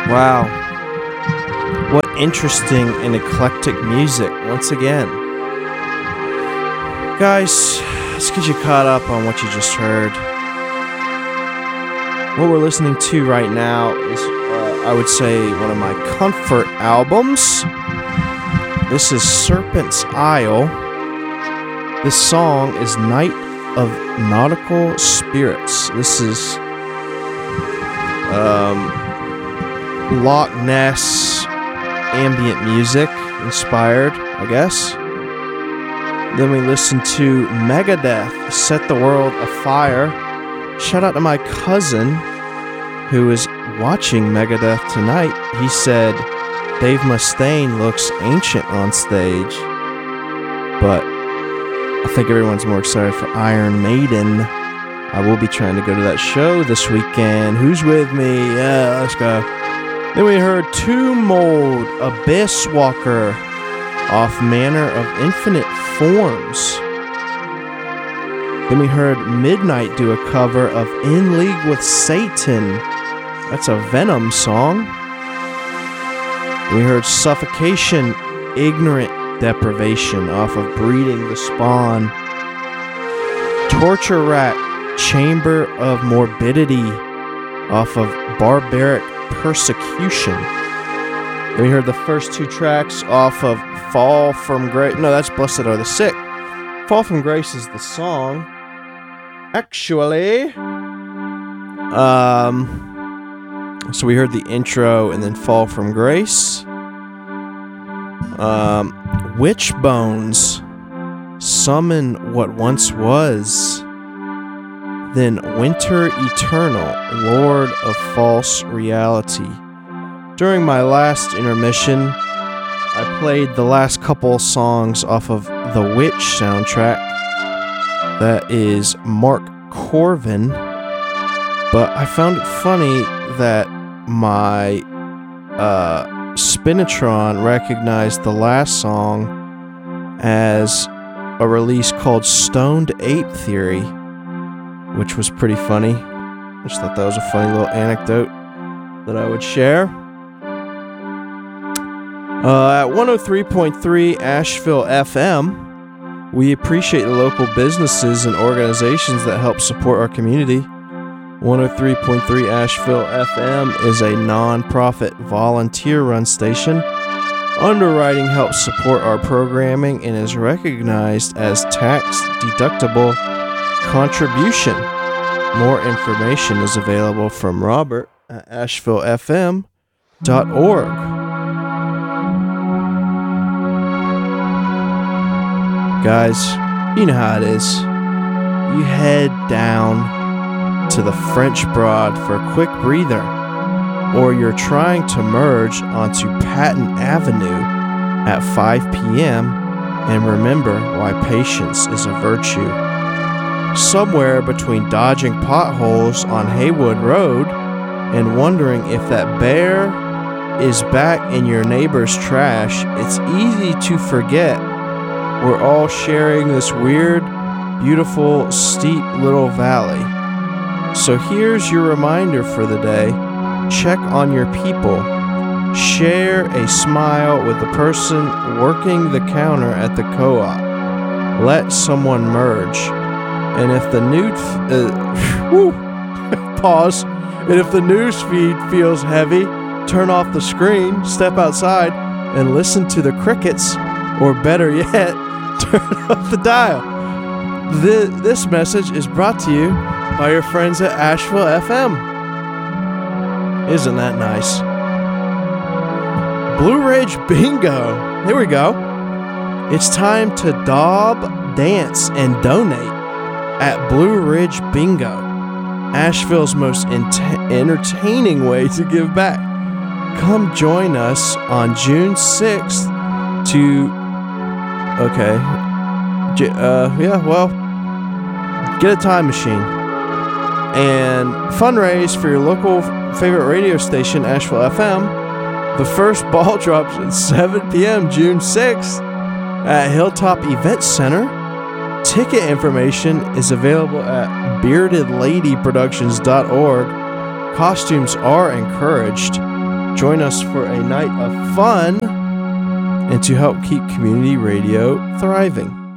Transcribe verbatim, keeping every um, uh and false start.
Wow. What interesting and eclectic music once again. Guys, let's get you caught up on what you just heard. What we're listening to right now is, uh, I would say, one of my comfort albums. This is Serpent's Isle. This song is Night of Nautical Spirits. This is um, Loch Ness ambient music inspired, I guess. Then we listen to Megadeth, Set the World Afire. Shout out to my cousin who is watching Megadeth tonight. He said Dave Mustaine looks ancient on stage, but I think everyone's more excited for Iron Maiden. I will be trying to go to that show this weekend. Who's with me? Yeah, let's go. Then we heard Tomb Mold, Abyss Walker, off Manner of Infinite Forms. Then we heard Midnight do a cover of In League with Satan. That's a Venom song. We heard Suffocation, Ignorant Deprivation, off of Breeding the Spawn. Torture Rack, Chamber of Morbidity, off of Barbaric Persecution. Then we heard the first two tracks off of Fall from Grace. No, that's Blessed Are the Sick. Fall from Grace is the song. Actually, um, so we heard the intro and then Fall from Grace. Um, Witch Bones, Summon What Once Was. Then Winter Eternal, Lord of False Reality. During my last intermission, I played the last couple songs off of the Witch soundtrack. That is Mark Corvin. But I found it funny that my uh, Spinitron recognized the last song as a release called Stoned Ape Theory, which was pretty funny. I just thought that was a funny little anecdote that I would share. Uh, at one oh three point three Asheville F M, we appreciate the local businesses and organizations that help support our community. one oh three point three Asheville F M is a non-profit volunteer-run station. Underwriting helps support our programming and is recognized as tax-deductible contribution. More information is available from Robert at asheville f m dot org. Guys, you know how it is. You head down to the French Broad for a quick breather, or you're trying to merge onto Patton Avenue at five p.m. and remember why patience is a virtue. Somewhere between dodging potholes on Haywood Road and wondering if that bear is back in your neighbor's trash, it's easy to forget we're all sharing this weird, beautiful, steep little valley. So here's your reminder for the day. Check on your people. Share a smile with the person working the counter at the co-op. Let someone merge. And if the nude f- uh, woo, pause. And if the news feed feels heavy, turn off the screen, step outside, and listen to the crickets. Or better yet, turn off the dial. The, this message is brought to you by your friends at Asheville F M. Isn't that nice? Blue Ridge Bingo. Here we go. It's time to daub, dance, and donate at Blue Ridge Bingo, Asheville's most ent- entertaining way to give back. Come join us on June sixth to... Okay. Uh, yeah, well, get a time machine and fundraise for your local favorite radio station, Asheville F M. The first ball drops at seven p.m. June sixth at Hilltop Event Center. Ticket information is available at bearded lady productions dot org. Costumes are encouraged. join us for a night of fun and to help keep community radio thriving.